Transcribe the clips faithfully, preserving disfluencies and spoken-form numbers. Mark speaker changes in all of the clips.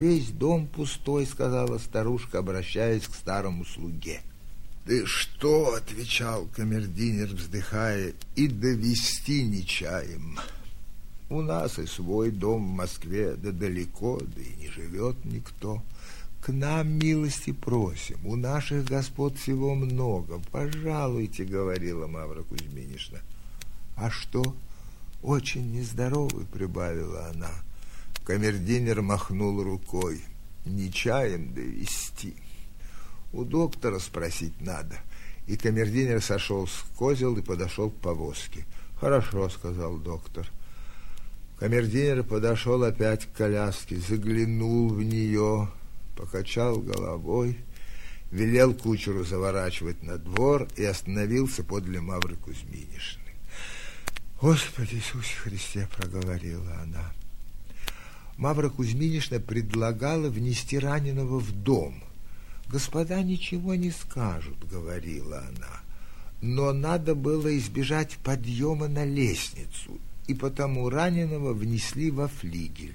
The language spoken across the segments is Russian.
Speaker 1: Весь дом пустой, сказала старушка, обращаясь к старому слуге. «Ты что?» — отвечал камердинер, вздыхая, — «и довести нечаем. У нас и свой дом в Москве, да далеко, да и не живет никто. К нам милости просим, у наших господ всего много. Пожалуйте», — говорила Мавра Кузьминишна. «А что? Очень нездоровый», — прибавила она. Камердинер махнул рукой. «Нечаем довести. У доктора спросить надо». И камердинер сошел с козел и подошел к повозке. «Хорошо», — сказал доктор. Камердинер подошел опять к коляске, заглянул в нее, покачал головой, велел кучеру заворачивать на двор и остановился подле Мавры Кузьминишны. «Господи Иисусе Христе!» — проговорила она. Мавра Кузьминишна предлагала внести раненого в дом. «Господа ничего не скажут», — говорила она, «но надо было избежать подъема на лестницу, и потому раненого внесли во флигель».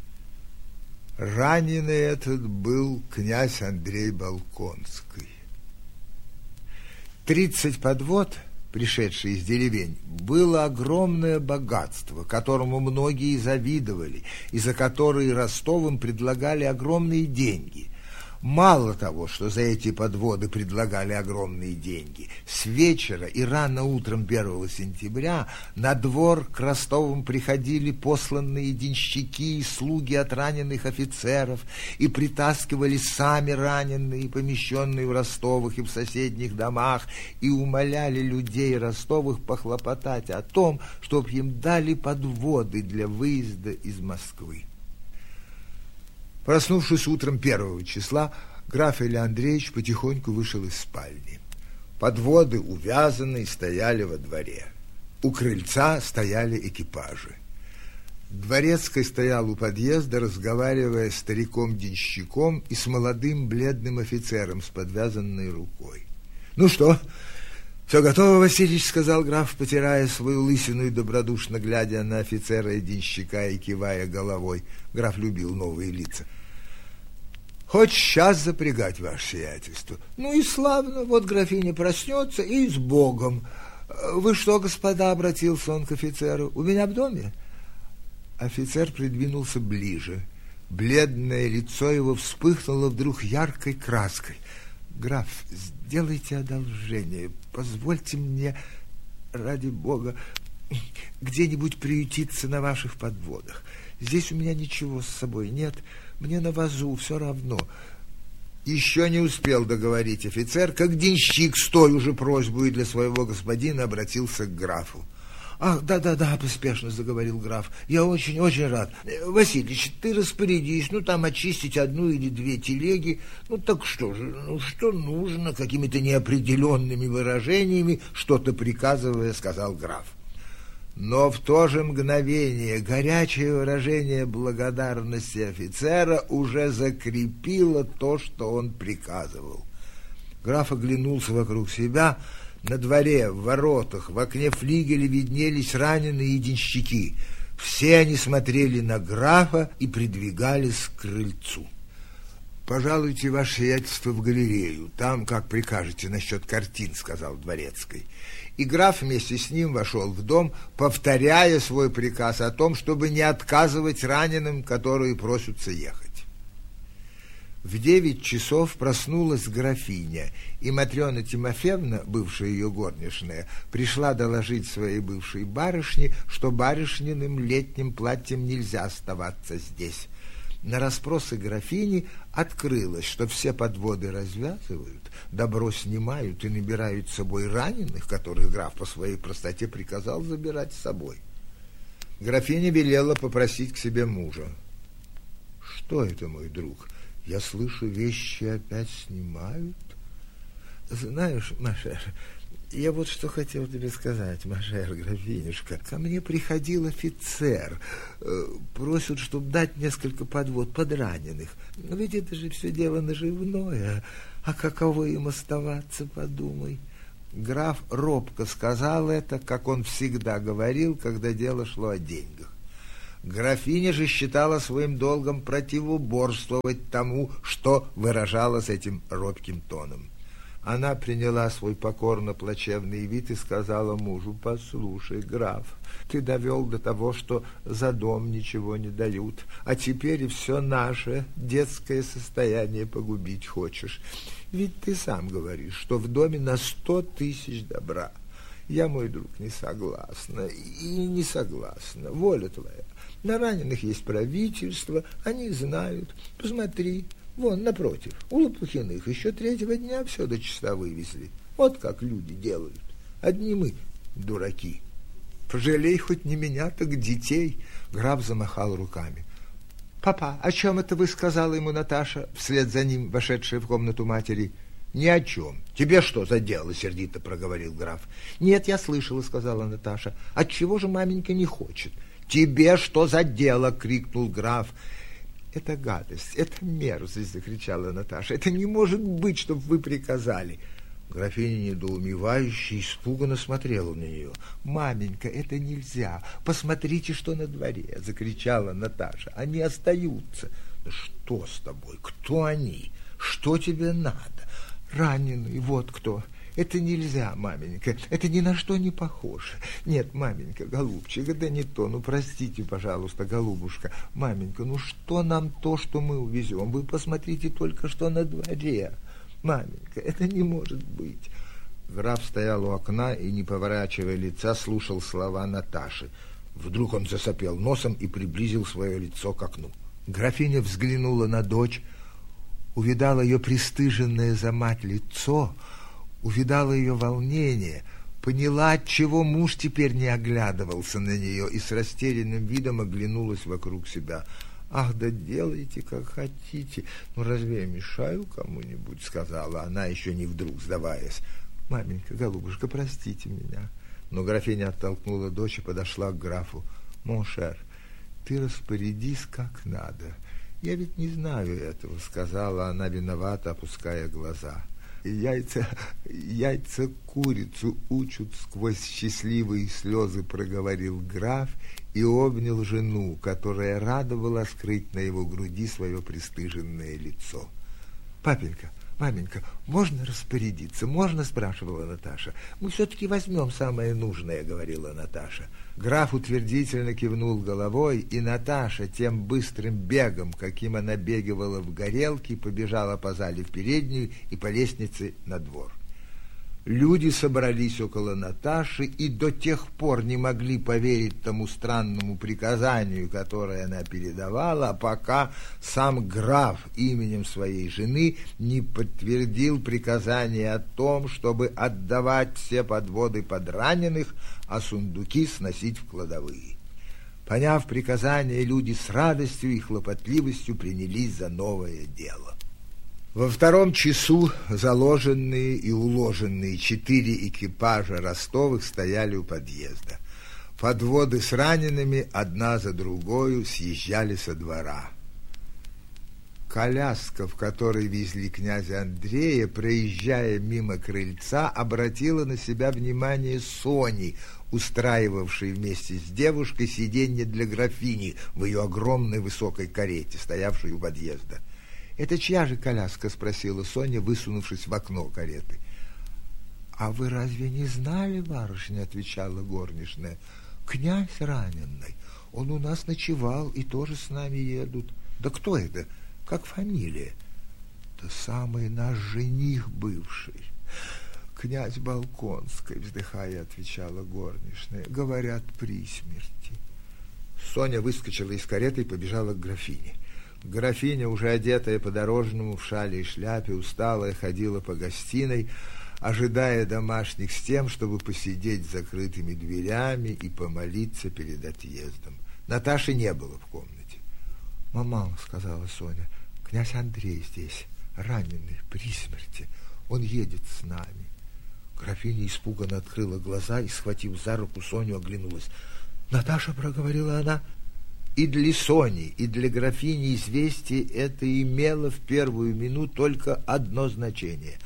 Speaker 1: Раненый этот был князь Андрей Болконский. Тридцать подвод, пришедшие из деревень, было огромное богатство, которому многие завидовали, и за которые Ростовым предлагали огромные деньги. Мало того, что за эти подводы предлагали огромные деньги, с вечера и рано утром первого сентября на двор к Ростовым приходили посланные денщики и слуги от раненых офицеров и притаскивали сами раненые, помещенные в Ростовых и в соседних домах, и умоляли людей Ростовых похлопотать о том, чтоб им дали подводы для выезда из Москвы. Проснувшись утром первого числа, граф Илья Андреевич потихоньку вышел из спальни. Подводы, увязанные, стояли во дворе. У крыльца стояли экипажи. Дворецкий стоял у подъезда, разговаривая с стариком-денщиком и с молодым бледным офицером с подвязанной рукой. «Ну что, все готово, Васильевич?» — сказал граф, потирая свою лысину и добродушно глядя на офицера и денщика и кивая головой. Граф любил новые лица. «Хоть сейчас запрягать, ваше сиятельство». «Ну и славно, вот графиня проснется, и с Богом. Вы что, господа?» — обратился он к офицеру. «У меня в доме?» Офицер придвинулся ближе. Бледное лицо его вспыхнуло вдруг яркой краской. «Граф, сделайте одолжение, позвольте мне, ради Бога, где-нибудь приютиться на ваших подводах. Здесь у меня ничего с собой нет, мне на вазу все равно». Еще не успел договорить офицер, как денщик с той уже просьбой для своего господина обратился к графу. «Ах, да-да-да», — поспешно заговорил граф, — «я очень-очень рад. Васильевич, ты распорядись, ну, там очистить одну или две телеги. Ну, так что же, ну, что нужно?» Какими-то неопределенными выражениями, что-то приказывая, сказал граф. Но в то же мгновение горячее выражение благодарности офицера уже закрепило то, что он приказывал. Граф оглянулся вокруг себя. На дворе, в воротах, в окне флигеля виднелись раненые денщики. Все они смотрели на графа и придвигались к крыльцу. «Пожалуйте, ваше сиятельство, в галерею. Там, как прикажете, насчет картин», — сказал дворецкий. И граф вместе с ним вошел в дом, повторяя свой приказ о том, чтобы не отказывать раненым, которые просятся ехать. В девять часов проснулась графиня, и Матрена Тимофеевна, бывшая ее горничная, пришла доложить своей бывшей барышне, что барышниным летним платьем нельзя оставаться здесь. На расспросы графини открылось, что все подводы развязывают, добро снимают и набирают с собой раненых, которых граф по своей простоте приказал забирать с собой. Графиня велела попросить к себе мужа. «Что это, мой друг? Я слышу, вещи опять снимают?» «Знаешь, Машер, я вот что хотел тебе сказать, Машер, графинюшка. Ко мне приходил офицер, э, просит, чтобы дать несколько подвод подраненных. Но ведь это же все дело наживное, а каково им оставаться, подумай». Граф робко сказал это, как он всегда говорил, когда дело шло о деньгах. Графиня же считала своим долгом противоборствовать тому, что выражалось этим робким тоном. Она приняла свой покорно-плачевный вид и сказала мужу: «Послушай, граф, ты довел до того, что за дом ничего не дают, а теперь и все наше детское состояние погубить хочешь. Ведь ты сам говоришь, что в доме на сто тысяч добра. Я, мой друг, не согласна и не согласна. Воля твоя. На раненых есть правительство, они знают. Посмотри». Вон, напротив, у Лопухиных еще третьего дня все до числа вывезли. Вот как люди делают. Одни мы дураки. Пожалей хоть не меня, так детей. Граф замахал руками. «Папа, о чем это вы?» — сказала ему Наташа, вслед за ним вошедшая в комнату матери. «Ни о чем. Тебе что за дело?» — сердито проговорил граф. «Нет, я слышала», — сказала Наташа. «Отчего же маменька не хочет?» «Тебе что за дело?» — крикнул граф. «Это гадость, это мерзость!» — закричала Наташа. «Это не может быть, чтобы вы приказали!» Графиня, недоумевающе, испуганно смотрела на нее. «Маменька, это нельзя! Посмотрите, что на дворе!» — закричала Наташа. «Они остаются!» «Да что с тобой? Кто они? Что тебе надо?» «Раненый, вот кто!» «Это нельзя, маменька, это ни на что не похоже. Нет, маменька, голубчик, да не то. Ну, простите, пожалуйста, голубушка. Маменька, ну что нам то, что мы увезем? Вы посмотрите только, что на дворе. Маменька, это не может быть». Граф стоял у окна и, не поворачивая лица, слушал слова Наташи. Вдруг он засопел носом и приблизил свое лицо к окну. Графиня взглянула на дочь, увидала ее пристыженное за мать лицо, увидала ее волнение, поняла, отчего муж теперь не оглядывался на нее, и с растерянным видом оглянулась вокруг себя. «Ах, да делайте, как хотите. Ну, разве я мешаю кому-нибудь?» — сказала она, еще не вдруг сдаваясь. «Маменька, голубушка, простите меня». Но графиня оттолкнула дочь и подошла к графу. «Моншер, ты распорядись как надо. Я ведь не знаю этого», — сказала она, виновато опуская глаза. «Яйца, яйца курицу учат сквозь счастливые слезы», — проговорил граф и обнял жену, которая рада была скрыть на его груди свое пристыженное лицо. «Папенька, маменька, можно распорядиться? Можно?» — спрашивала Наташа. «Мы все-таки возьмем самое нужное», — говорила Наташа. Граф утвердительно кивнул головой, и Наташа тем быстрым бегом, каким она бегивала в горелке, побежала по зале в переднюю и по лестнице на двор. Люди собрались около Наташи и до тех пор не могли поверить тому странному приказанию, которое она передавала, пока сам граф именем своей жены не подтвердил приказание о том, чтобы отдавать все подводы под раненых, а сундуки сносить в кладовые. Поняв приказание, люди с радостью и хлопотливостью принялись за новое дело. Во втором часу заложенные и уложенные четыре экипажа Ростовых стояли у подъезда. Подводы с ранеными одна за другою съезжали со двора. Коляска, в которой везли князя Андрея, проезжая мимо крыльца, обратила на себя внимание Сони, устраивавшей вместе с девушкой сиденье для графини в ее огромной высокой карете, стоявшей у подъезда. «Это чья же коляска?» — спросила Соня, высунувшись в окно кареты. «А вы разве не знали, барышня?» — отвечала горничная. «Князь раненый. Он у нас ночевал и тоже с нами едут». «Да кто это? Как фамилия?» «Да самый наш жених бывший. Князь Балконский», — вздыхая, отвечала горничная. «Говорят, при смерти». Соня выскочила из кареты и побежала к графине. Графиня, уже одетая по-дорожному в шале и шляпе, усталая, ходила по гостиной, ожидая домашних с тем, чтобы посидеть с закрытыми дверями и помолиться перед отъездом. Наташи не было в комнате. «Мама», — сказала Соня, — «князь Андрей здесь, раненый, при смерти. Он едет с нами». Графиня испуганно открыла глаза и, схватив за руку Соню, оглянулась. «Наташа», — проговорила она. И для Сони, и для графини известие это имело в первую минуту только одно значение.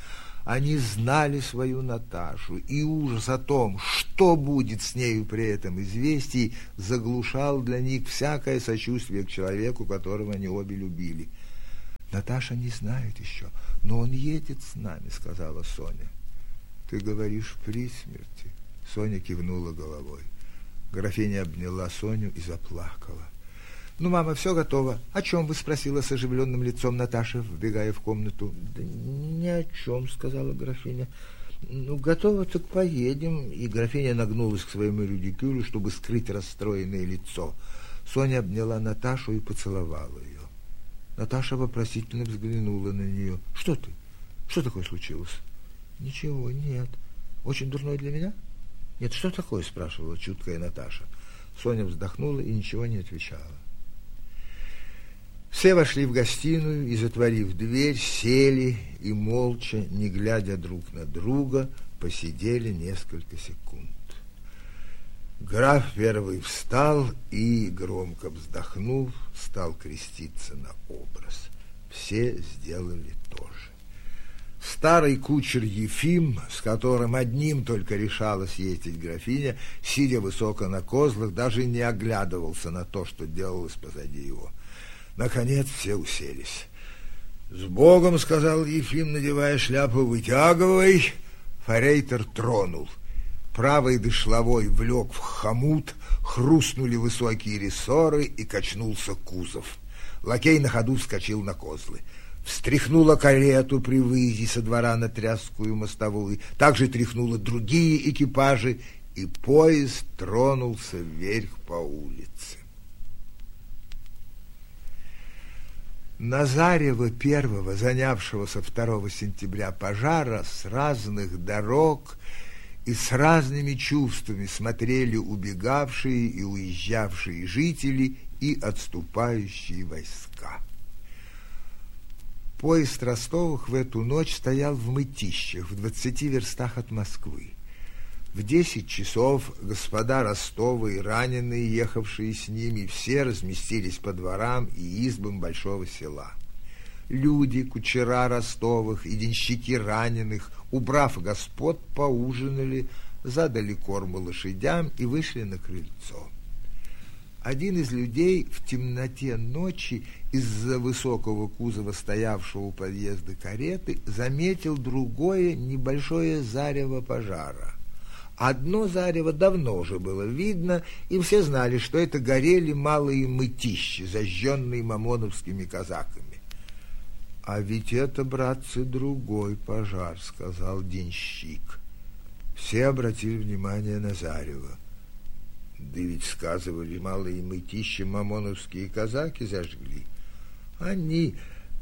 Speaker 1: Они знали свою Наташу, и ужас о том, что будет с нею при этом известии, заглушал для них всякое сочувствие к человеку, которого они обе любили. «Наташа не знает еще, но он едет с нами», — сказала Соня. «Ты говоришь при смерти?» Соня кивнула головой. Графиня обняла Соню и заплакала. «Ну, мама, все готово. О чем вы?» — спросила с оживленным лицом Наташа, вбегая в комнату. «Да ни о чем», — сказала графиня. «Ну, готово, так поедем». И графиня нагнулась к своему редикюлю, чтобы скрыть расстроенное лицо. Соня обняла Наташу и поцеловала ее. Наташа вопросительно взглянула на нее. «Что ты? Что такое случилось?» «Ничего, нет. Очень дурной для меня?» «Нет, что такое?» — спрашивала чуткая Наташа. Соня вздохнула и ничего не отвечала. Все вошли в гостиную и, затворив дверь, сели и, молча, не глядя друг на друга, посидели несколько секунд. Граф первый встал и, громко вздохнув, стал креститься на образ. Все сделали то же. Старый кучер Ефим, с которым одним только решалась ездить графиня, сидя высоко на козлах, даже не оглядывался на то, что делалось позади его. Наконец все уселись. «С Богом!» — сказал Ефим, надевая шляпу. «Вытягивай!» Форейтер тронул. Правый дышловой влек в хомут, хрустнули высокие рессоры и качнулся кузов. Лакей на ходу вскочил на козлы. Встряхнула карету при выезде со двора на тряскую мостовую. Также тряхнуло другие экипажи, и поезд тронулся вверх по улице. Назарева первого, занявшегося второго сентября пожара, с разных дорог и с разными чувствами смотрели убегавшие и уезжавшие жители и отступающие войска. Поезд Ростовых в эту ночь стоял в Мытищах, в двадцати верстах от Москвы. В десять часов господа Ростовы и раненые, ехавшие с ними, все разместились по дворам и избам большого села. Люди, кучера Ростовых и денщики раненых, убрав господ, поужинали, задали корму лошадям и вышли на крыльцо. Один из людей в темноте ночи из-за высокого кузова, стоявшего у подъезда кареты, заметил другое небольшое зарево пожара. Одно зарево давно уже было видно, и все знали, что это горели малые мытищи, зажженные мамоновскими казаками. «А ведь это, братцы, другой пожар», — сказал денщик. Все обратили внимание на зарево. «Да ведь, сказывали, малые мытищи мамоновские казаки зажгли». Они...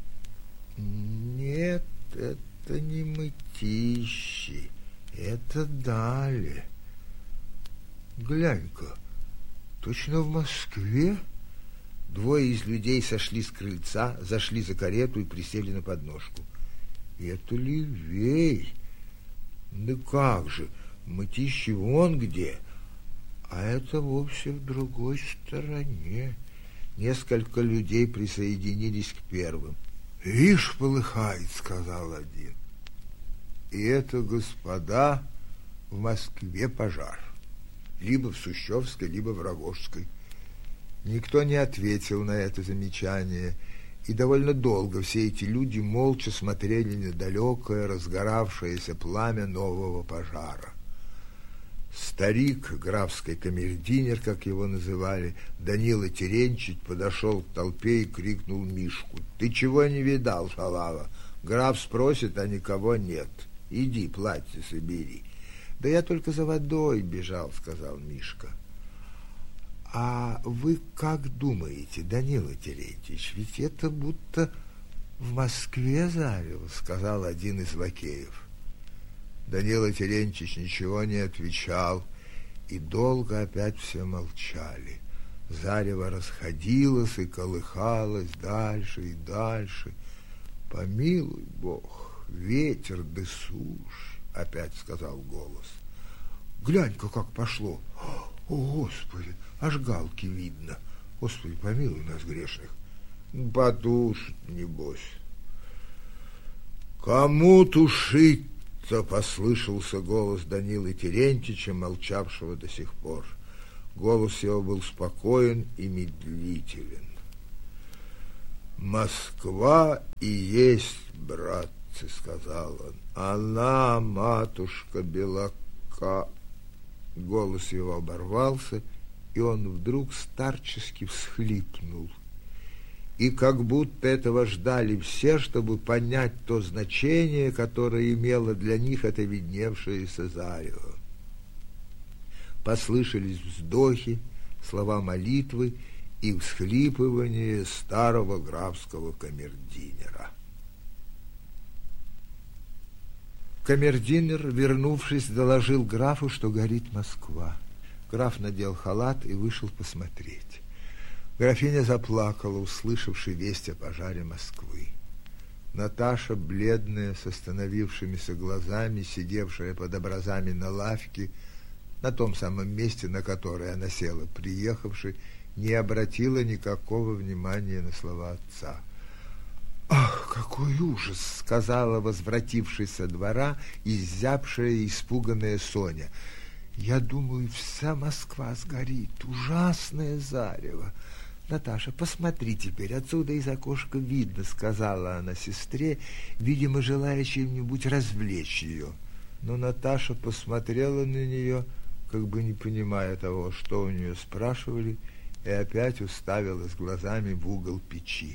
Speaker 1: Нет, это не мытищи, это далее. Глянь-ка, точно в Москве. Двое из людей сошли с крыльца, зашли за карету и присели на подножку. Это левей. Да как же, мытищи вон где, а это вовсе в другой стороне. Несколько людей присоединились к первым. «Вишь, полыхает», — сказал один. И это, господа, в Москве пожар. Либо в Сущевской, либо в Рогожской. Никто не ответил на это замечание, и довольно долго все эти люди молча смотрели на далекое, разгоравшееся пламя нового пожара. Старик, графский камердинер, как его называли, Данила Терентьевич, подошел к толпе и крикнул Мишку: «Ты чего не видал, шалава? Граф спросит, а никого нет. Иди, платье собери». «Да я только за водой бежал», — сказал Мишка. «А вы как думаете, Данила Терентьевич, ведь это будто в Москве зарево», — сказал один из лакеев. Данила Терентьевич ничего не отвечал, и долго опять все молчали. Зарево расходилось и колыхалось дальше и дальше. «Помилуй Бог, ветер да сушь», — опять сказал голос. «Глянь-ка, как пошло! О, Господи, аж галки видно! Господи, помилуй нас, грешных! Потушит, небось!» «Кому тушить-то?» то послышался голос Данилы Терентьича, молчавшего до сих пор. Голос его был спокоен и медлителен. «Москва и есть, братцы, — сказал он, — она, матушка Белока». Голос его оборвался, и он вдруг старчески всхлипнул. И как будто этого ждали все, чтобы понять то значение, которое имело для них это видневшееся зарево. Послышались вздохи, слова молитвы и всхлипывание старого графского камердинера. Камердинер, вернувшись, доложил графу, что горит Москва. Граф надел халат и вышел посмотреть. Графиня заплакала, услышавши весть о пожаре Москвы. Наташа, бледная, с остановившимися глазами, сидевшая под образами на лавке, на том самом месте, на которое она села, приехавши, не обратила никакого внимания на слова отца. «Ах, какой ужас!» — сказала возвратившись со двора изябшая и испуганная Соня. «Я думаю, вся Москва сгорит. Ужасное зарево!» «Наташа, посмотри теперь, отсюда из окошка видно», — сказала она сестре, видимо, желая чем-нибудь развлечь ее. Но Наташа посмотрела на нее, как бы не понимая того, что у нее спрашивали, и опять уставилась глазами в угол печи.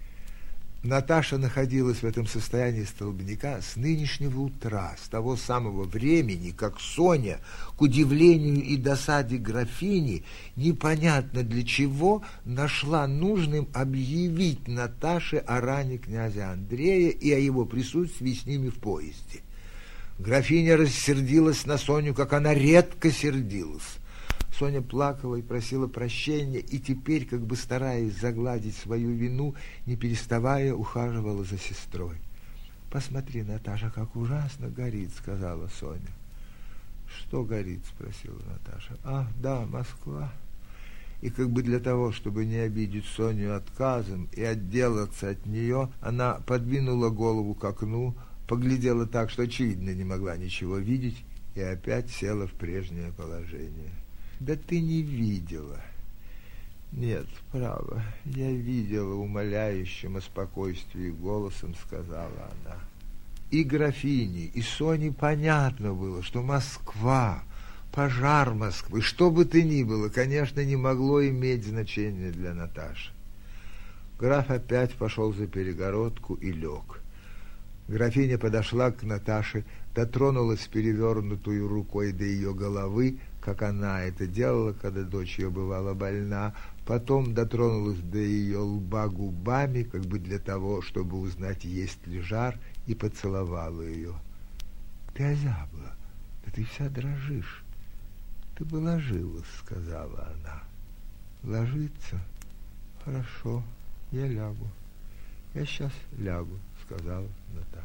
Speaker 1: Наташа находилась в этом состоянии столбняка с нынешнего утра, с того самого времени, как Соня, к удивлению и досаде графини, непонятно для чего, нашла нужным объявить Наташе о ране князя Андрея и о его присутствии с ними в поезде. Графиня рассердилась на Соню, как она редко сердилась. Соня плакала и просила прощения, и теперь, как бы стараясь загладить свою вину, не переставая, ухаживала за сестрой. «Посмотри, Наташа, как ужасно горит», — сказала Соня. «Что горит?» — спросила Наташа. «Ах, да, Москва». И как бы для того, чтобы не обидеть Соню отказом и отделаться от нее, она подвинула голову к окну, поглядела так, что, очевидно, не могла ничего видеть, и опять села в прежнее положение. «Да ты не видела». «Нет, право, я видела», — умоляющим о спокойствии голосом сказала она. И графине, и Соне понятно было, что Москва, пожар Москвы, что бы то ни было, конечно, не могло иметь значения для Наташи. Граф опять пошел за перегородку и лег. Графиня подошла к Наташе, дотронулась перевернутую рукой до ее головы, как она это делала, когда дочь ее бывала больна, потом дотронулась до ее лба губами, как бы для того, чтобы узнать, есть ли жар, и поцеловала ее. «Ты озябла, да ты вся дрожишь. Ты бы ложилась», — сказала она. «Ложиться? Хорошо, я лягу. Я сейчас лягу», — сказала Наташа.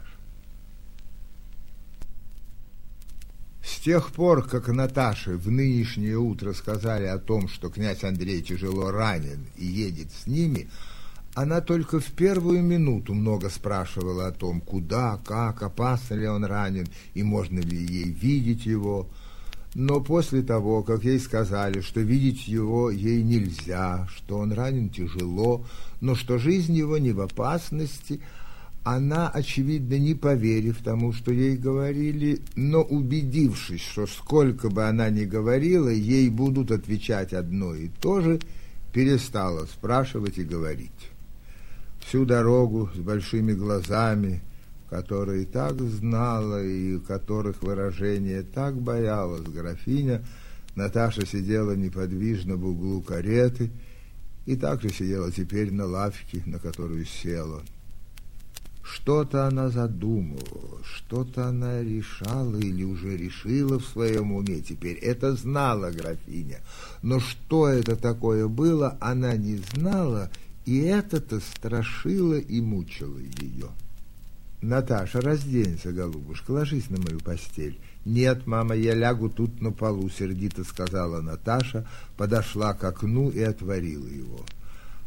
Speaker 1: С тех пор, как Наташе в нынешнее утро сказали о том, что князь Андрей тяжело ранен и едет с ними, она только в первую минуту много спрашивала о том, куда, как, опасно ли он ранен и можно ли ей видеть его. Но после того, как ей сказали, что видеть его ей нельзя, что он ранен тяжело, но что жизнь его не в опасности, она, очевидно, не поверив тому, что ей говорили, но убедившись, что сколько бы она ни говорила, ей будут отвечать одно и то же, перестала спрашивать и говорить. Всю дорогу с большими глазами, которые так знала и у которых выражение так боялась графиня, Наташа сидела неподвижно в углу кареты и также сидела теперь на лавке, на которую села. Что-то она задумывала, что-то она решала или уже решила в своем уме теперь. Это знала графиня, но что это такое было, она не знала, и это-то страшило и мучило ее. «Наташа, разденься, голубушка, ложись на мою постель». «Нет, мама, я лягу тут на полу», — сердито сказала Наташа, подошла к окну и отворила его.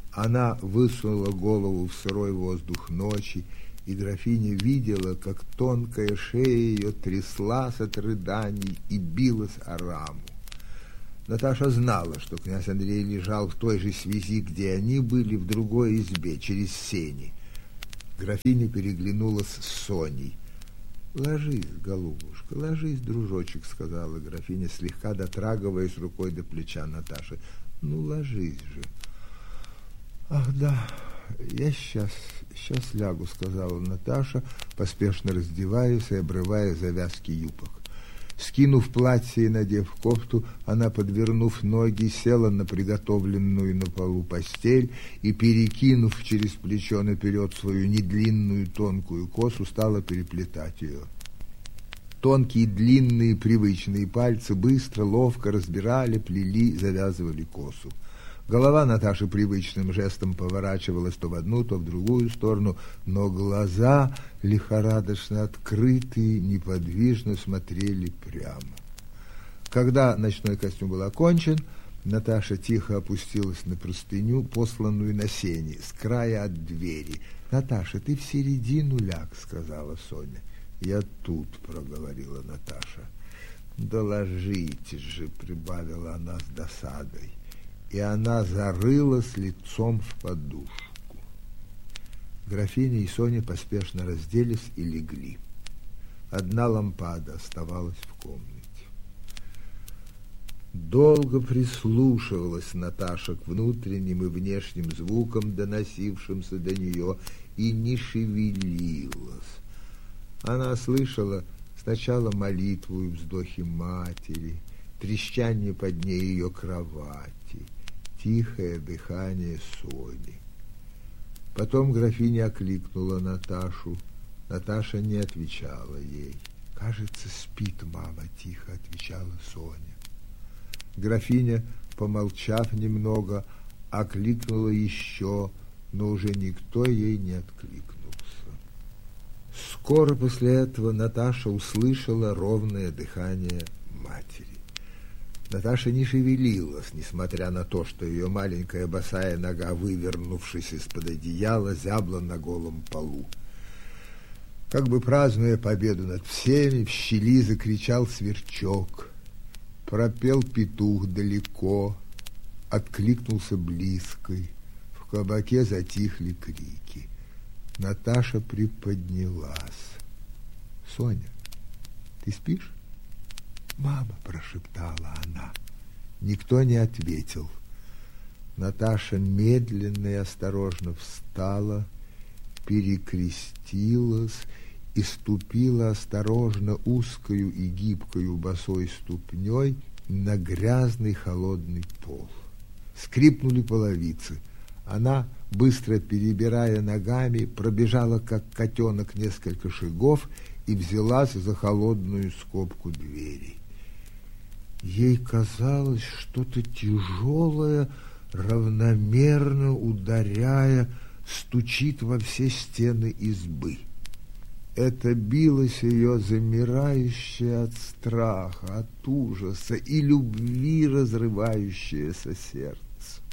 Speaker 1: Она высунула голову в сырой воздух ночи, и графиня видела, как тонкая шея ее тряслась от рыданий и билась о раму. Наташа знала, что князь Андрей лежал в той же связи, где они были, в другой избе, через сени. Графиня переглянулась с Соней. «Ложись, голубушка, ложись, дружочек», — сказала графиня, слегка дотрагиваясь рукой до плеча Наташи. «Ну, ложись же». «Ах, да, я сейчас, сейчас лягу», — сказала Наташа, поспешно раздеваясь и обрывая завязки юбок. Скинув платье и надев кофту, она, подвернув ноги, села на приготовленную на полу постель и, перекинув через плечо наперед свою недлинную тонкую косу, стала переплетать ее. Тонкие, длинные, привычные пальцы быстро, ловко разбирали, плели, завязывали косу. Голова Наташи привычным жестом поворачивалась то в одну, то в другую сторону, но глаза, лихорадочно открытые, неподвижно смотрели прямо. Когда ночной костюм был окончен, Наташа тихо опустилась на простыню, посланную на сени, с края от двери. «Наташа, ты в середину ляг», — сказала Соня. «Я тут», — проговорила Наташа. «Да ложитесь же», — прибавила она с досадой. И она зарылась лицом в подушку. Графиня и Соня поспешно разделись и легли. Одна лампада оставалась в комнате. Долго прислушивалась Наташа к внутренним и внешним звукам, доносившимся до нее, и не шевелилась. Она слышала сначала молитву и вздохи матери, трещание под ней ее кровати, тихое дыхание Сони. Потом графиня окликнула Наташу. Наташа не отвечала ей. «Кажется, спит мама», — тихо отвечала Соня. Графиня, помолчав немного, окликнула еще, но уже никто ей не откликнулся. Скоро после этого Наташа услышала ровное дыхание матери. Наташа не шевелилась, несмотря на то, что ее маленькая босая нога, вывернувшись из-под одеяла, зябла на голом полу. Как бы празднуя победу над всеми, в щели закричал сверчок, пропел петух далеко, откликнулся близкой, в кабаке затихли крики. Наташа приподнялась. «Соня, ты спишь?» «Мама», — прошептала она. Никто не ответил. Наташа медленно и осторожно встала, перекрестилась и ступила осторожно узкою и гибкою босой ступней на грязный холодный пол. Скрипнули половицы. Она, быстро перебирая ногами, пробежала, как котенок, несколько шагов и взялась за холодную скобку двери. Ей казалось, что-то тяжелое, равномерно ударяя, стучит во все стены избы. Это билось ее замирающее от страха, от ужаса и любви разрывающееся сердце.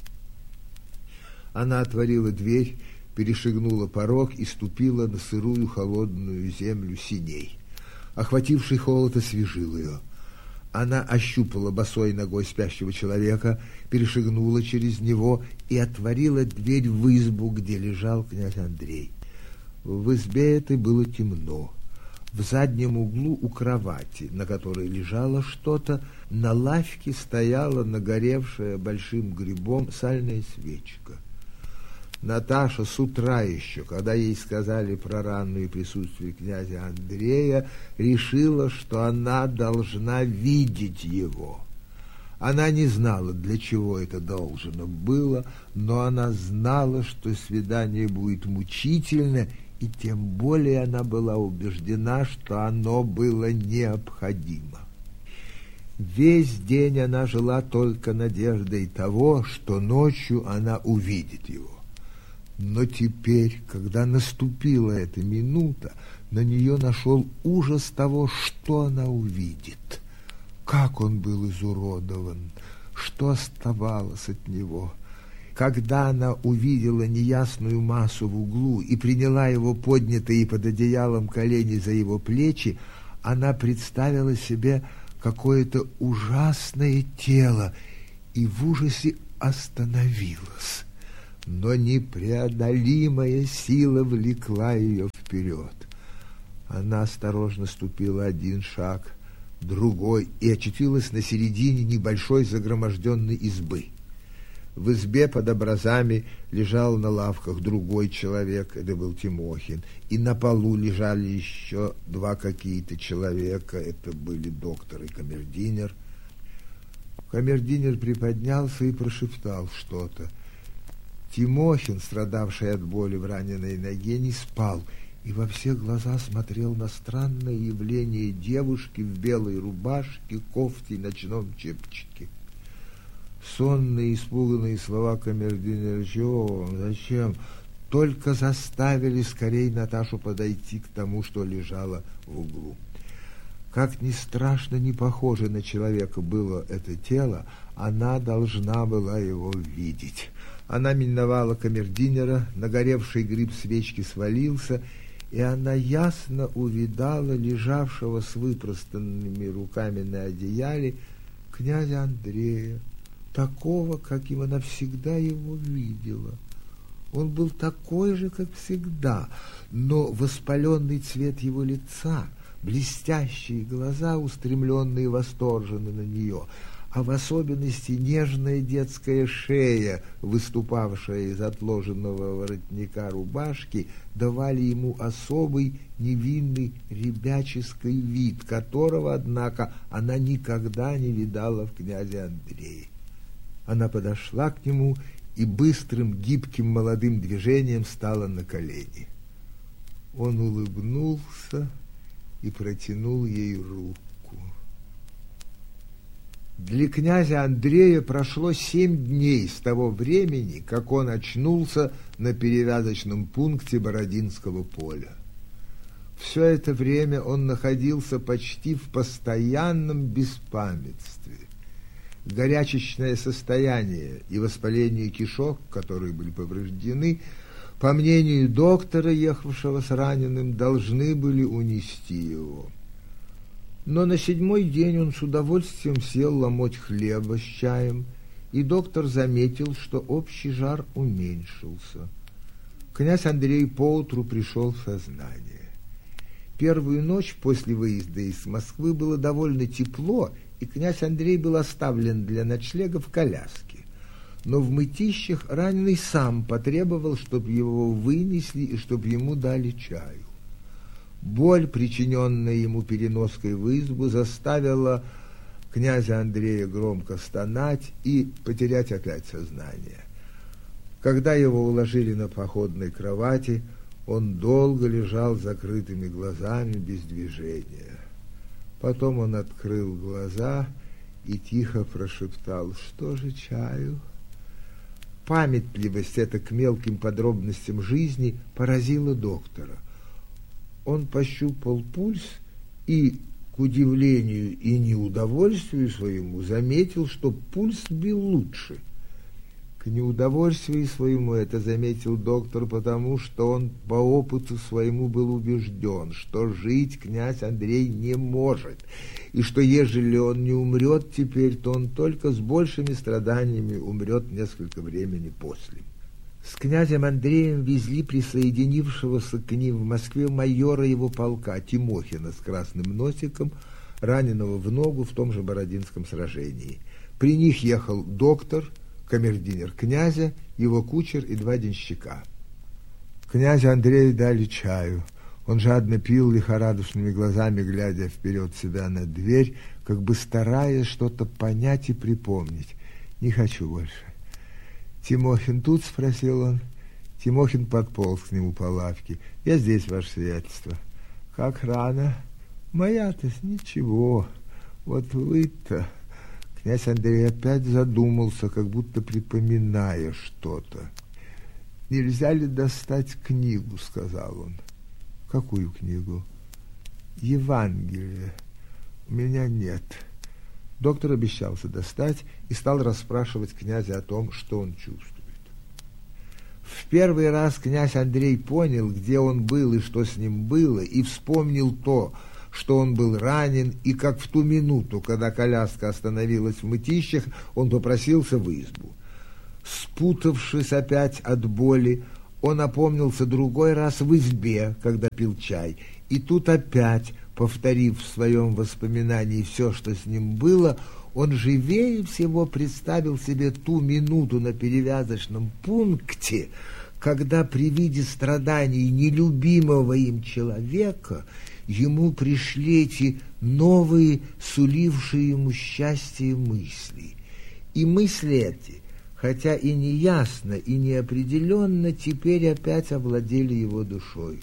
Speaker 1: Она отворила дверь, перешагнула порог и ступила на сырую холодную землю сеней. Охвативший холод освежил ее. Она ощупала босой ногой спящего человека, перешагнула через него и отворила дверь в избу, где лежал князь Андрей. В избе этой было темно. В заднем углу у кровати, на которой лежало что-то, на лавке стояла нагоревшая большим грибом сальная свечка. Наташа с утра еще, когда ей сказали про ранное присутствие князя Андрея, решила, что она должна видеть его. Она не знала, для чего это должно было, но она знала, что свидание будет мучительно, и тем более она была убеждена, что оно было необходимо. Весь день она жила только надеждой того, что ночью она увидит его. Но теперь, когда наступила эта минута, на нее нашел ужас того, что она увидит. Как он был изуродован, что оставалось от него. Когда она увидела неясную массу в углу и приняла его поднятые под одеялом колени за его плечи, она представила себе какое-то ужасное тело и в ужасе остановилась. Но непреодолимая сила влекла ее вперед. Она осторожно ступила один шаг, другой, и очутилась на середине небольшой загроможденной избы. В избе под образами лежал на лавках другой человек, это был Тимохин, и на полу лежали еще два какие-то человека, это были доктор и камердинер. Камердинер приподнялся и прошептал что-то. Тимохин, страдавший от боли в раненой ноге, не спал и во все глаза смотрел на странное явление девушки в белой рубашке, кофте и ночном чепчике. Сонные, испуганные слова камердинера «Чего? Зачем?» только заставили скорее Наташу подойти к тому, что лежало в углу. Как ни страшно, ни похоже на человека было это тело, она должна была его видеть. Она миновала камердинера, нагоревший гриб свечки свалился, и она ясно увидала лежавшего с выпростанными руками на одеяле князя Андрея, такого, каким она всегда его видела. Он был такой же, как всегда, но воспаленный цвет его лица, блестящие глаза, устремленные восторженно на нее, а в особенности нежная детская шея, выступавшая из отложенного воротника рубашки, давали ему особый невинный ребяческий вид, которого, однако, она никогда не видала в князе Андрее. Она подошла к нему и быстрым, гибким молодым движением стала на колени. Он улыбнулся и протянул ей руку. Для князя Андрея прошло семь дней с того времени, как он очнулся на перевязочном пункте Бородинского поля. Все это время он находился почти в постоянном беспамятстве. Горячечное состояние и воспаление кишок, которые были повреждены, по мнению доктора, ехавшего с раненым, должны были унести его. Но на седьмой день он с удовольствием сел ломоть хлеба с чаем, и доктор заметил, что общий жар уменьшился. Князь Андрей поутру пришел в сознание. Первую ночь после выезда из Москвы было довольно тепло, и князь Андрей был оставлен для ночлега в коляске. Но в Мытищах раненый сам потребовал, чтобы его вынесли и чтобы ему дали чаю. Боль, причиненная ему переноской в избу, заставила князя Андрея громко стонать и потерять опять сознание. Когда его уложили на походной кровати, он долго лежал с закрытыми глазами без движения. Потом он открыл глаза и тихо прошептал: «Что же чаю?» Памятливость эта к мелким подробностям жизни поразила доктора. Он пощупал пульс и, к удивлению и неудовольствию своему, заметил, что пульс бил лучше. К неудовольствию своему это заметил доктор, потому что он по опыту своему был убежден, что жить князь Андрей не может, и что ежели он не умрет теперь, то он только с большими страданиями умрет несколько времени после. С князем Андреем везли присоединившегося к ним в Москве майора его полка Тимохина с красным носиком, раненого в ногу в том же Бородинском сражении. При них ехал доктор, камердинер князя, его кучер и два денщика. Князю Андрею дали чаю. Он жадно пил, лихорадочными глазами глядя вперед себя на дверь, как бы стараясь что-то понять и припомнить. «Не хочу больше». «Тимохин тут?» — спросил он. Тимохин подполз к нему по лавке. «Я здесь, ваше сиятельство». «Как рано?» «Моя-то ничего. Вот вы-то...» Князь Андрей опять задумался, как будто припоминая что-то. «Нельзя ли достать книгу?» — сказал он. «Какую книгу?» «Евангелие. У меня нет». Доктор обещался достать и стал расспрашивать князя о том, что он чувствует. В первый раз князь Андрей понял, где он был и что с ним было, и вспомнил то, что он был ранен, и как в ту минуту, когда коляска остановилась в Мытищах, он попросился в избу. Спутавшись опять от боли, он опомнился другой раз в избе, когда пил чай, и тут опять, повторив в своем воспоминании все, что с ним было, он живее всего представил себе ту минуту на перевязочном пункте, когда при виде страданий нелюбимого им человека ему пришли эти новые, сулившие ему счастье мысли. И мысли эти, хотя и неясно, и неопределенно, теперь опять овладели его душой.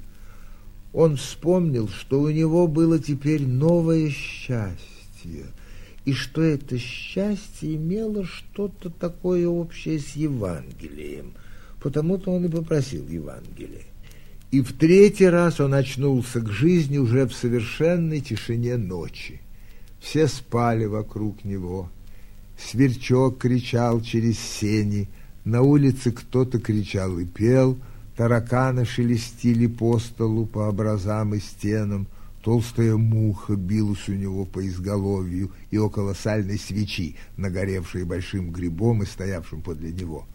Speaker 1: Он вспомнил, что у него было теперь новое счастье, и что это счастье имело что-то такое общее с Евангелием, потому-то он и попросил Евангелие. И в третий раз он очнулся к жизни уже в совершенной тишине ночи. Все спали вокруг него. Сверчок кричал через сени, на улице кто-то кричал и пел, тараканы шелестили по столу, по образам и стенам, толстая муха билась у него по изголовью и около сальной свечи, нагоревшей большим грибом и стоявшим подле него.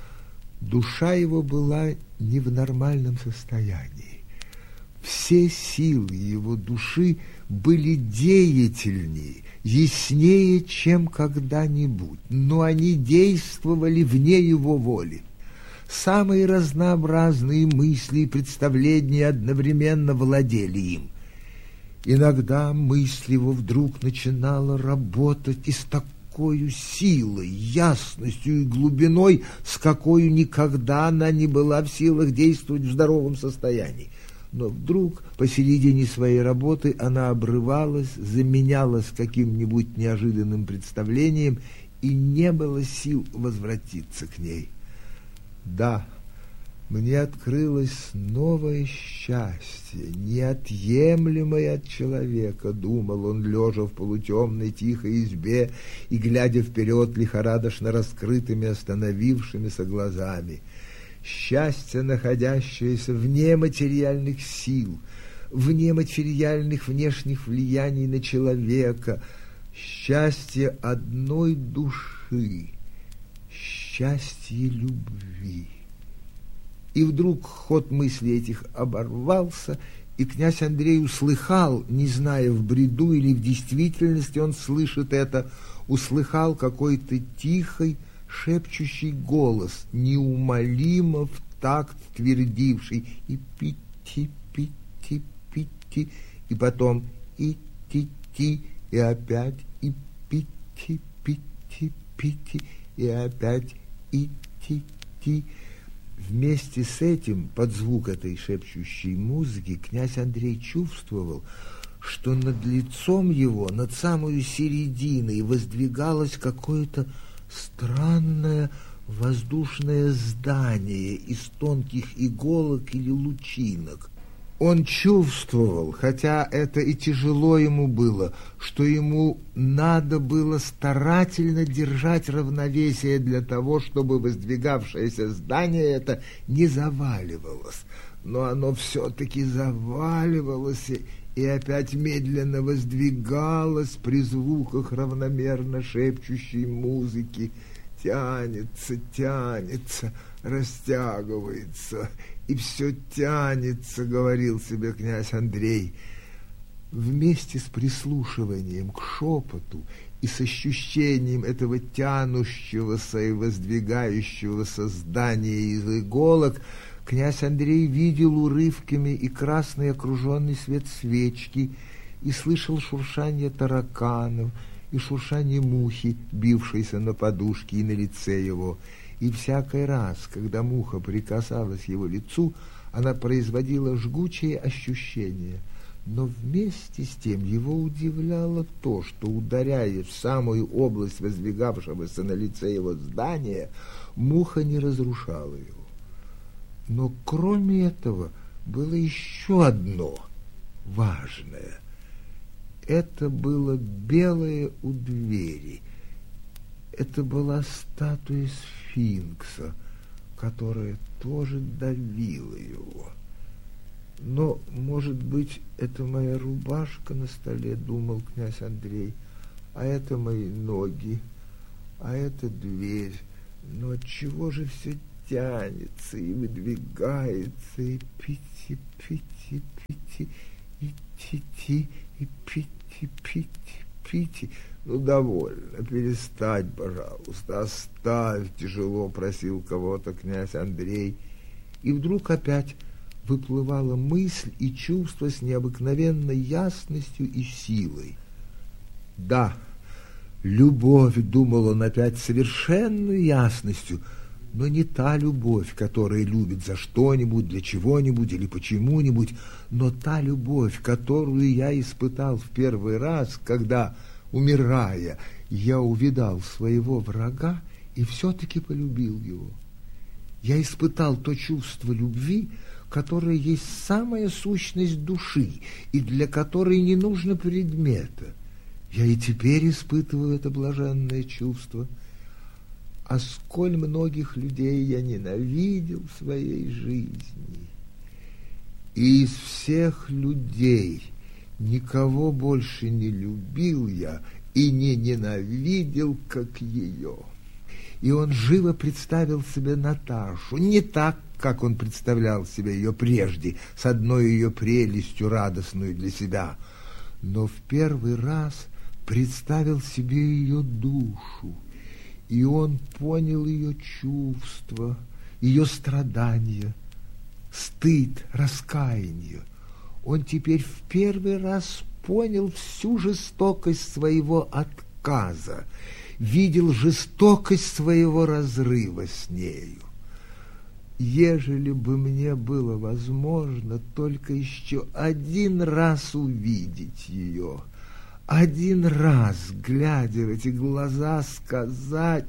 Speaker 1: Душа его была не в нормальном состоянии. Все силы его души были деятельнее, яснее, чем когда-нибудь, но они действовали вне его воли. Самые разнообразные мысли и представления одновременно владели им. Иногда мысль его вдруг начинала работать и с такой силой, ясностью и глубиной, с какой никогда она не была в силах действовать в здоровом состоянии. Но вдруг посередине своей работы она обрывалась, заменялась каким-нибудь неожиданным представлением, и не было сил возвратиться к ней. Да, мне открылось новое счастье, неотъемлемое от человека, думал он, лежа в полутемной тихой избе и глядя вперед лихорадочно раскрытыми остановившимися глазами. Счастье, находящееся вне материальных сил, вне материальных внешних влияний на человека, счастье одной души, счастье любви. И вдруг ход мыслей этих оборвался, и князь Андрей услыхал, не зная, в бреду или в действительности он слышит это, услыхал какой-то тихий, шепчущий голос, неумолимо в такт твердивший и пити, пити, пити, и потом и ти, ти, и опять и пити, пити, пити, и опять и ти, ти. Вместе с этим, под звук этой шепчущей музыки, князь Андрей чувствовал, что над лицом его, над самой серединой, воздвигалось какое-то странное воздушное здание из тонких иголок или лучинок. Он чувствовал, хотя это и тяжело ему было, что ему надо было старательно держать равновесие для того, чтобы воздвигавшееся здание это не заваливалось. Но оно все-таки заваливалось и опять медленно воздвигалось при звуках равномерно шепчущей музыки. Тянется, тянется, растягивается, и все тянется, говорил себе князь Андрей. Вместе с прислушиванием к шепоту и с ощущением этого тянущегося и воздвигающегося здания из иголок князь Андрей видел урывками и красный окруженный свет свечки, и слышал шуршание тараканов, и шуршание мухи, бившейся на подушке и на лице его. И всякий раз, когда муха прикасалась к его лицу, она производила жгучее ощущение. Но вместе с тем его удивляло то, что, ударяя в самую область воздвигавшегося на лице его здания, муха не разрушала его. Но кроме этого было еще одно важное. Это было белое у двери. Это была статуя сфинкса, которое тоже давило его. Но, может быть, это моя рубашка на столе, думал князь Андрей, а это мои ноги, а это дверь. Но отчего же все тянется и выдвигается, и пити, пити, пити, и ти-ти, и пити, пити, пити. Ну, довольно, перестань, пожалуйста, оставь, тяжело просил кого-то князь Андрей. И вдруг опять выплывала мысль и чувство с необыкновенной ясностью и силой. Да, любовь, думал он опять совершенной ясностью, но не та любовь, которая любит за что-нибудь, для чего-нибудь или почему-нибудь, но та любовь, которую я испытал в первый раз, когда, умирая, я увидал своего врага и все-таки полюбил его. Я испытал то чувство любви, которое есть самая сущность души и для которой не нужно предмета. Я и теперь испытываю это блаженное чувство. А сколь многих людей я ненавидел в своей жизни. И из всех людей никого больше не любил я и не ненавидел, как ее. И он живо представил себе Наташу, не так, как он представлял себе ее прежде, с одной ее прелестью, радостную для себя, но в первый раз представил себе ее душу, и он понял ее чувства, ее страдания, стыд, раскаяние. Он теперь в первый раз понял всю жестокость своего отказа, видел жестокость своего разрыва с нею. Ежели бы мне было возможно только еще один раз увидеть ее, один раз, глядя в эти глаза, сказать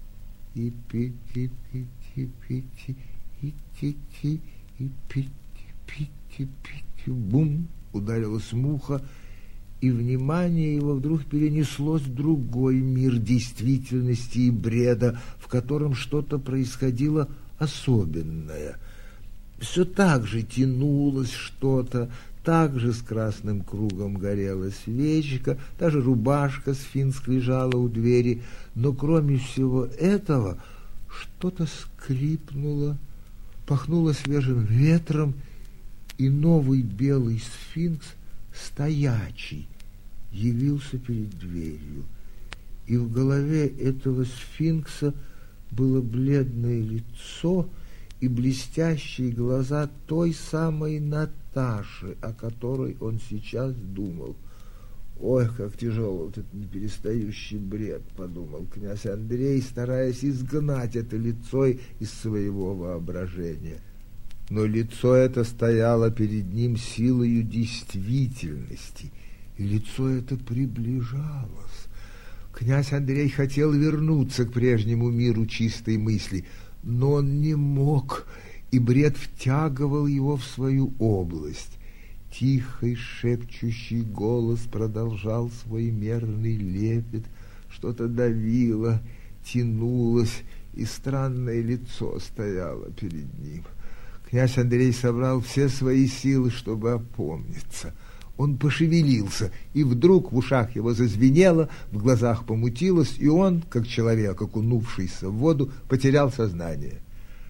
Speaker 1: и пити, пити, пити, и ти-ти, и пити, пити, пити, бум, ударилась муха, и внимание его вдруг перенеслось в другой мир действительности и бреда, в котором что-то происходило особенное. Все так же тянулось что-то, так же с красным кругом горела свечка, та же рубашка сфинкс лежала у двери, но кроме всего этого что-то скрипнуло, пахнуло свежим ветром, и новый белый сфинкс, стоячий, явился перед дверью. И в голове этого сфинкса было бледное лицо и блестящие глаза той самой Наташи, о которой он сейчас думал. «Ой, как тяжел вот этот неперестающий бред», — подумал князь Андрей, стараясь изгнать это лицо из своего воображения. Но лицо это стояло перед ним силою действительности, и лицо это приближалось. Князь Андрей хотел вернуться к прежнему миру чистой мысли, но он не мог, и бред втягивал его в свою область. Тихий шепчущий голос продолжал свой мерный лепет, что-то давило, тянулось, и странное лицо стояло перед ним. Князь Андрей собрал все свои силы, чтобы опомниться. Он пошевелился, и вдруг в ушах его зазвенело, в глазах помутилось, и он, как человек, окунувшийся в воду, потерял сознание.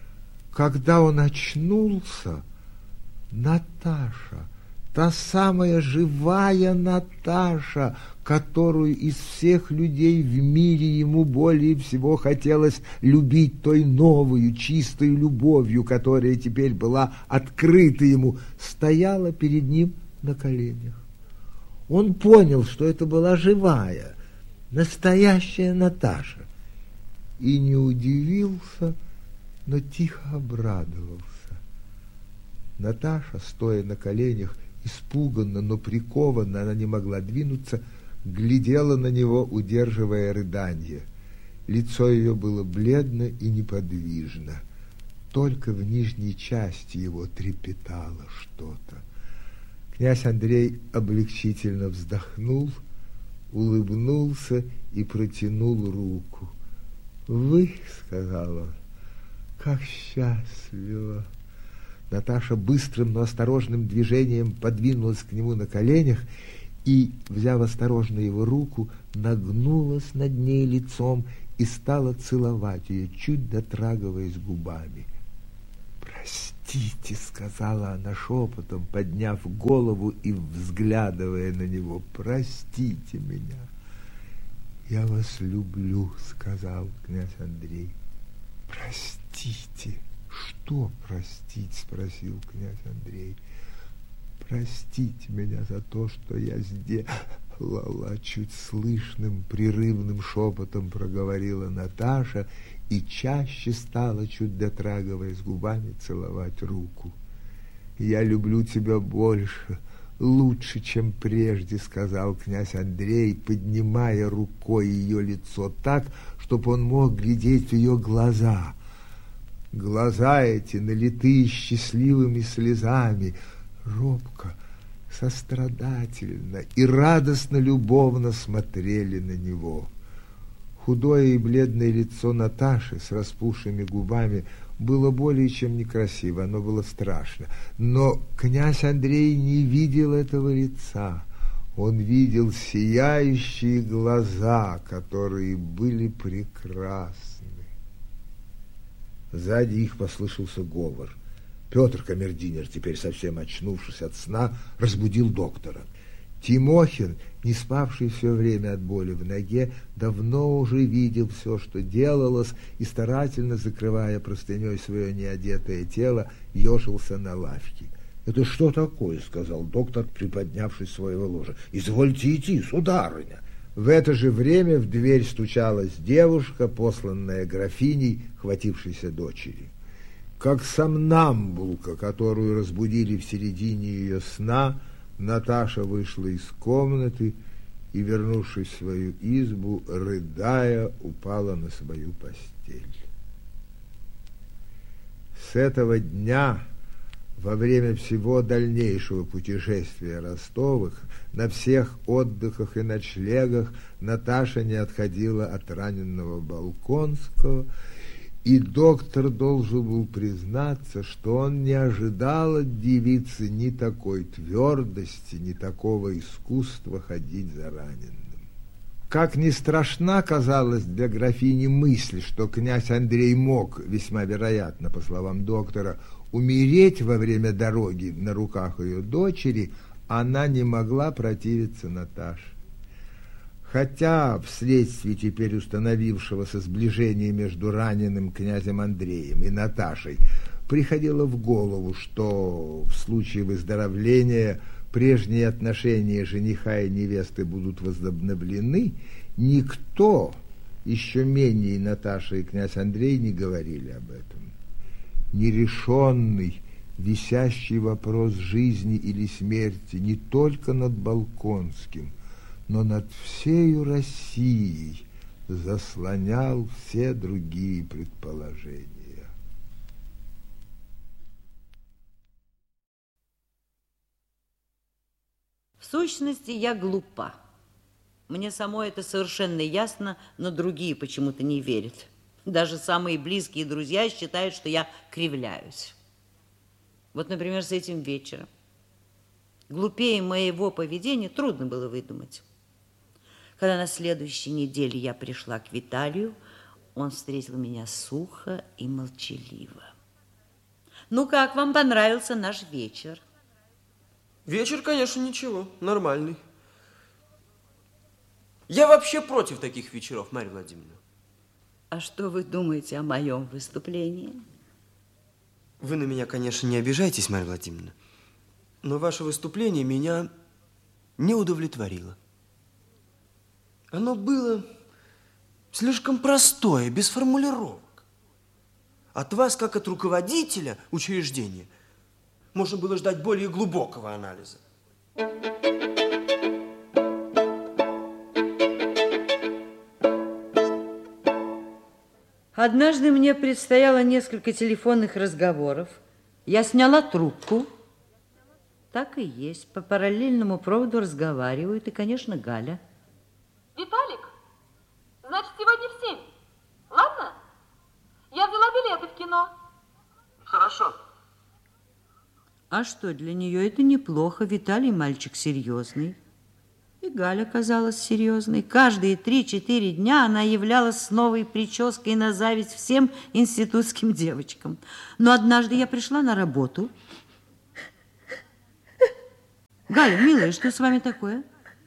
Speaker 1: Когда он очнулся, Наташа, та самая живая Наташа, которую из всех людей в мире ему более всего хотелось любить той новою, чистой любовью, которая теперь была открыта ему, стояла перед ним на коленях. Он понял, что это была живая, настоящая Наташа, и не удивился, но тихо обрадовался. Наташа, стоя на коленях, испуганно, но прикованно, она не могла двинуться, глядела на него, удерживая рыдание. Лицо ее было бледно и неподвижно. Только в нижней части его трепетало что-то. Князь Андрей облегчительно вздохнул, улыбнулся и протянул руку. «Вы, — сказал он, — Как счастливо! Наташа быстрым, но осторожным движением подвинулась к нему на коленях и, взяв осторожно его руку, нагнулась над ней лицом и стала целовать ее, чуть дотрагиваясь губами. «Простите», — сказала она шепотом, подняв голову и взглядывая на него, — «простите меня». «Я вас люблю», — сказал князь Андрей. «Простите». «Что простить?» — спросил князь Андрей. «Простите меня за то, что я сделала», — чуть слышным, прерывным шепотом проговорила Наташа и чаще стала, чуть дотрагиваясь губами, целовать руку. «Я люблю тебя больше, лучше, чем прежде», — сказал князь Андрей, поднимая рукой ее лицо так, чтобы он мог глядеть в ее глаза. Глаза эти, налитые счастливыми слезами, робко, сострадательно и радостно-любовно смотрели на него. Худое и бледное лицо Наташи с распухшими губами было более чем некрасиво, оно было страшно. Но князь Андрей не видел этого лица. Он видел сияющие глаза, которые были прекрасны. Сзади их послышался говор. Петр камердинер, теперь совсем очнувшись от сна, разбудил доктора. Тимохин, не спавший все время от боли в ноге, давно уже видел все, что делалось, и, старательно закрывая простыней свое неодетое тело, ежился на лавке. «Это что такое?» — сказал доктор, приподнявшись с своего ложа. «Извольте идти, сударыня». В это же время в дверь стучалась девушка, посланная графиней, хватившейся дочери. Как сомнамбулка, которую разбудили в середине ее сна, Наташа вышла из комнаты и, вернувшись в свою избу, рыдая, упала на свою постель. С этого дня, во время всего дальнейшего путешествия Ростовых, на всех отдыхах и ночлегах Наташа не отходила от раненого Болконского, и доктор должен был признаться, что он не ожидал от девицы ни такой твердости, ни такого искусства ходить за раненым. Как ни страшна казалась для графини мысль, что князь Андрей мог, весьма вероятно, по словам доктора, умереть во время дороги на руках ее дочери, она не могла противиться Наташе. Хотя вследствие теперь установившегося сближения между раненым князем Андреем и Наташей приходило в голову, что в случае выздоровления прежние отношения жениха и невесты будут возобновлены, никто, еще менее Наташа и князь Андрей, не говорили об этом. Нерешенный, висящий вопрос жизни или смерти не только над Болконским, но над всею Россией заслонял все другие предположения.
Speaker 2: В сущности, я глупа. Мне самой это совершенно ясно, но другие почему-то не верят. Даже самые близкие друзья считают, что я кривляюсь. Вот, например, с этим вечером. Глупее моего поведения трудно было выдумать. Когда на следующей неделе я пришла к Виталию, он встретил меня сухо и молчаливо. Ну, как вам понравился наш вечер?
Speaker 3: Вечер, конечно, ничего, нормальный. Я вообще против таких вечеров, Марья Владимировна.
Speaker 2: А что вы думаете о моем выступлении?
Speaker 3: Вы на меня, конечно, не обижайтесь, Марья Владимировна, но ваше выступление меня не удовлетворило. Оно было слишком простое, без формулировок. От вас, как от руководителя учреждения, можно было ждать более глубокого анализа.
Speaker 2: Однажды мне предстояло несколько телефонных разговоров. Я сняла трубку. Так и есть. По параллельному проводу разговаривают. И, конечно, Галя.
Speaker 4: Виталик, значит, сегодня в семь. Ладно? Я взяла билеты в кино.
Speaker 2: А что, для нее это неплохо. Виталий мальчик серьезный. И Галя казалась серьезной. Каждые три-четыре дня она являлась с новой прической на зависть всем институтским девочкам. Но однажды я пришла на работу. Галя, милая, что с вами такое?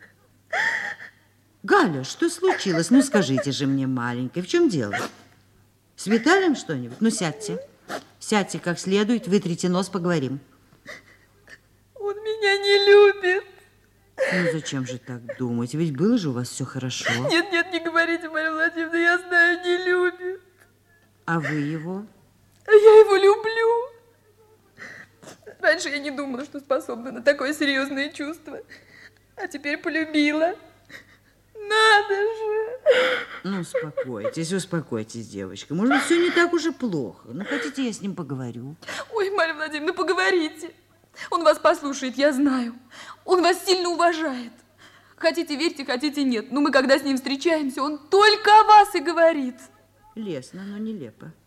Speaker 2: Галя, что случилось? Ну, скажите же мне, маленькая, в чем дело? С Виталием что-нибудь? Ну, сядьте. Сядьте как следует, вытрите нос, поговорим.
Speaker 4: Он меня не любит.
Speaker 2: Ну, зачем же так думать? Ведь было же у вас все хорошо.
Speaker 4: Нет, нет, не говорите, Марья Владимировна, я знаю, не любит.
Speaker 2: А вы его?
Speaker 4: А я его люблю. Раньше я не думала, что способна на такое серьезное чувство. А теперь полюбила. Надо же.
Speaker 2: Ну, успокойтесь, успокойтесь, девочка. Может быть, все не так уж и плохо. Ну, хотите, я с ним поговорю?
Speaker 4: Ой, Марья Владимировна, поговорите. Он вас послушает, я знаю. Он вас сильно уважает. Хотите верьте, хотите нет. Но мы, когда с ним встречаемся, он только о вас и говорит.
Speaker 2: Лестно, но нелепо.